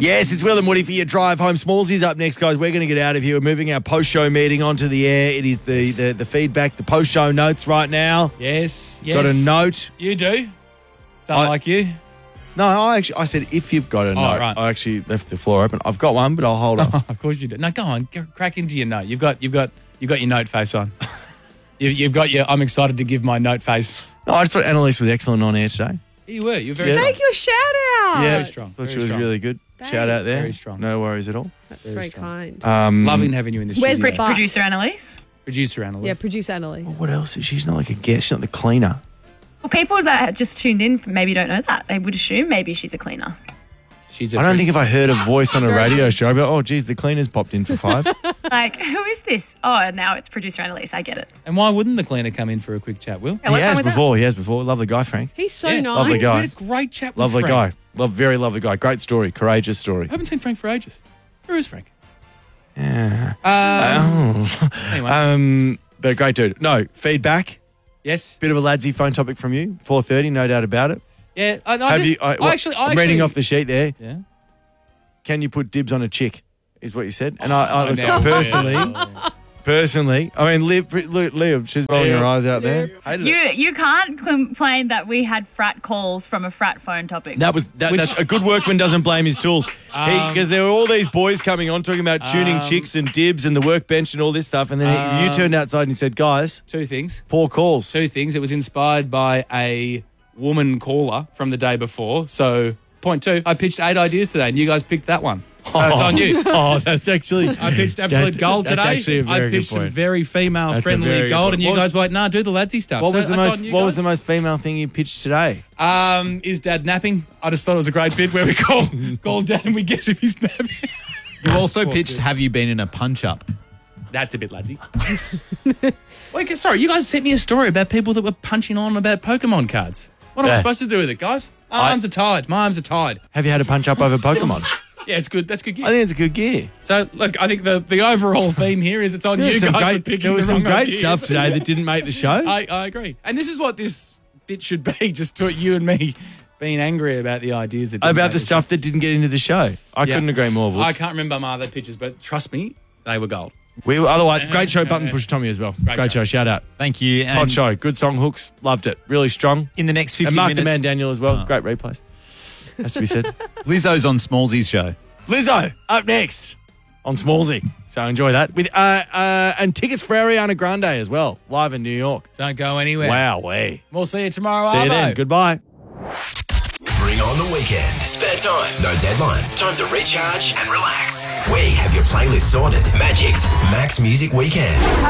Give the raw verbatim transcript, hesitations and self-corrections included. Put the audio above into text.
Yes, it's Will and Woody for your drive home. Smallsy's up next, guys. We're going to get out of here. We're moving our post-show meeting onto the air. It is the, Yes. the, the feedback, the post-show notes right now. Yes, yes. Got a note. You do? Sound I- like you? No, I actually I said if you've got a note. right. I actually left the floor open. I've got one, but I'll hold on. Of course you do. No, go on. Go, crack into your note. You've got, you've got, you've got your note face on. you, you've got your. I'm excited to give my note face. No, I just thought Annalise was excellent on air today. You were. You're very Yeah. strong. Take your shout out. Yeah, Very strong. Thought Very she was strong. really good. Thanks. Shout out there. Very strong. No worries at all. That's Very very, strong. kind. Um, Loving having you in the Where's studio. the butt? Producer Annalise. Producer Annalise. Yeah, producer Annalise. What else? She's not like a guest. She's not the cleaner. Well, people that have just tuned in maybe don't know that. They would assume maybe she's a cleaner. She's a I don't pretty- think if I heard a voice on a Very radio good. show, I'd be like, oh, geez, the cleaner's popped in for five. Like, who is this? Oh, now it's producer Annalise. I get it. And why wouldn't the cleaner come in for a quick chat, Will? Yeah, he what's wrong has with that? before. He has before. Lovely guy, Frank. He's so Yeah, nice. lovely We guy. had a great chat with Lovely Frank. guy. Love, very lovely guy. Great story. Courageous story. I haven't seen Frank for ages. Where is Frank? Yeah. Um, Oh. anyway. Um, but great dude. No, feedback. yes. Bit of a ladsy phone topic from you. four thirty, no doubt about it. Yeah. I, I, Have did- you? I, I what- actually. I I'm actually, reading off the sheet there. Yeah. Can you put dibs on a chick? Is what you said. And I, I Oh, look, now- personally, personally, I mean, Liv, Liv, Liv she's rolling her eyes out there. Hated You it. you can't complain that we had frat calls from a frat phone topic. That was that, that's a good workman doesn't blame his tools Um, because there were all these boys coming on talking about tuning Um, chicks and dibs and the workbench and all this stuff, and then he, you Um, turned outside and you said, "Guys, Two things. poor calls." Two things. It was inspired by a woman caller from the day before. So, point two, I pitched eight ideas today, and you guys picked that one. So it's on you. Oh, that's actually. I pitched absolute That's- gold that's today. actually a very I good pitched some point. very That's a female-friendly very good gold, point. and you What guys was- were like, "Nah, do the ladsy stuff." What So was the that's most? on you What was guys. the most female thing you pitched today? Um, is Dad napping? I just thought it was a great bit where we call call Dad and we guess if he's napping. You also pitched, have you been in a punch-up? That's a bit ladsy. Wait, sorry, you guys sent me a story about people that were punching on about Pokemon cards. What am I Yeah. supposed to do with it, guys? My arms are tied. My arms are tied. Have you had a punch up over Pokemon? Yeah, it's good. That's good gear. I think it's a good gear. So, look, I think the, the overall theme here is it's on you some guys great, for picking there was the some wrong great ideas. stuff today that didn't make the show. I, I agree. And this is what this bit should be, just to you and me being angry about the ideas that didn't About make the stuff that didn't get into the show. I Yeah. couldn't agree more. I Woods. can't remember my other pictures, but trust me, they were gold. We were, otherwise, great show, Button Push Tommy as well. Great, Great show. show. shout out. Thank you. Hot And show, good song, hooks, loved it. Really strong. in the next fifty And Mark the minutes, Man Daniel as well. Oh. Great replays. Has to be said. Lizzo's on Smallsy's show. Lizzo up next on Smallsy. So enjoy that. With uh, uh, and tickets for Ariana Grande as well, live in New York. Don't go anywhere. Wow, way. We'll see you tomorrow. See you Arvo. then. Goodbye. Bring on the weekend. Spare time, no deadlines. Time to recharge and relax. We have your playlist sorted. Magic's Max Music Weekends.